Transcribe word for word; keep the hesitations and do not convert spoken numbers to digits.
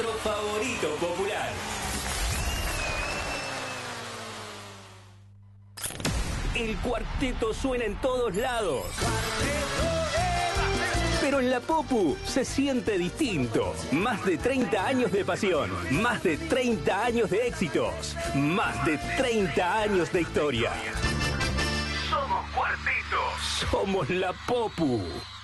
nuestro favorito popular. El cuarteto suena en todos lados. Pero en la Popu se siente distinto. Más de treinta años de pasión, más de treinta años de éxitos, más de treinta años de historia. Somos Cuartetos. Somos la Popu.